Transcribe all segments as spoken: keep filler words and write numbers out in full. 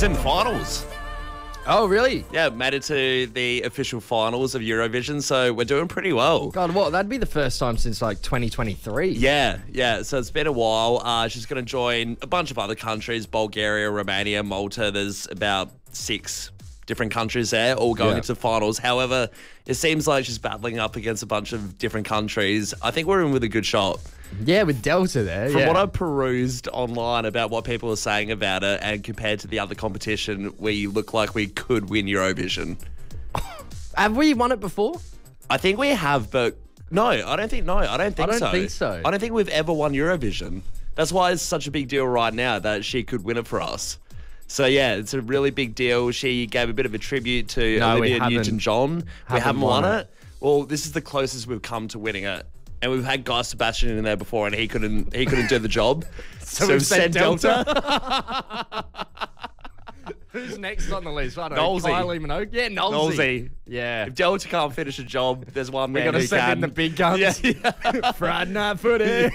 she's in the finals. Oh, really? Yeah, made it to the official finals of Eurovision, so we're doing pretty well. God, what? That'd be the first time since like twenty twenty-three. Yeah, yeah. So it's been a while. Uh, she's going to join a bunch of other countries: Bulgaria, Romania, Malta. There's about six different countries there, all going Yeah. into finals. However, it seems like she's battling up against a bunch of different countries. I think we're in with a good shot. Yeah, with Delta there. From yeah. what I've perused online about what people are saying about it, and compared to the other competition, we look like we could win Eurovision. Have we won it before? I think we have, but no, I don't think. No, I don't think I don't so. think so. I don't think we've ever won Eurovision. That's why it's such a big deal right now that she could win it for us. So yeah, it's a really big deal. She gave a bit of a tribute to No, we Olivia haven't- Newton-John. We haven't haven't won won it. it. Well, this is the closest we've come to winning it. And we've had Guy Sebastian in there before, and he couldn't he couldn't do the job. So we've we've sent sent Delta. Who's next on the list? I don't know. Nolsey. Kylie Minogue? Yeah, Nolsey. Nolsey. Yeah. If Delta can't finish a job, there's one We man got to who send can. in the big guns. Yeah, yeah. Friday night footy.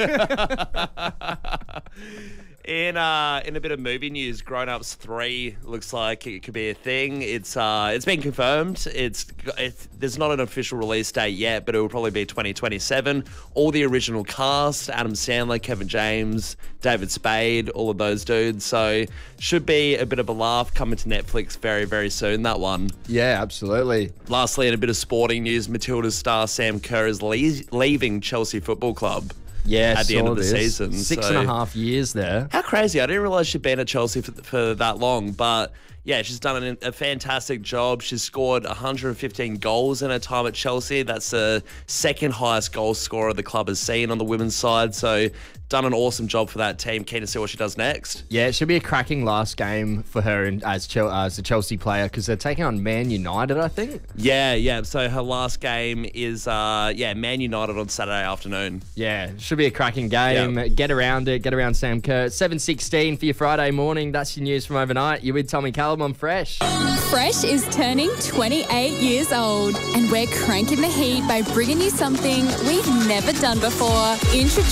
In uh, in a bit of movie news, Grown Ups three looks like it could be a thing. It's uh, it's been confirmed. It's, it's there's not an official release date yet, but it will probably be twenty twenty-seven. All the original cast: Adam Sandler, Kevin James, David Spade, all of those dudes. So should be a bit of a laugh coming to Netflix very very soon. That one. Yeah, absolutely. Lastly, in a bit of sporting news, Matilda's star Sam Kerr is le- leaving Chelsea Football Club. Yeah, At the end saw of the this. season, Six so- and a half years there. How crazy. I didn't realise she'd been at Chelsea for, for that long. But, yeah, she's done an, a fantastic job. She's scored one hundred fifteen goals in her time at Chelsea. That's the second highest goal scorer the club has seen on the women's side. So, done an awesome job for that team. Keen to see what she does next. Yeah, it should be a cracking last game for her in, as, Chel- as a Chelsea player because they're taking on Man United, I think. Yeah, yeah. So, her last game is, uh, yeah, Man United on Saturday afternoon. Yeah, should be a cracking game. Yeah. Get around it. Get around Sam Kerr. seven sixteen for your Friday morning. That's your news from overnight. You're with Tommy Callum on Fresh. Fresh is turning twenty-eight years old, and we're cranking the heat by bringing you something we've never done before. Introduce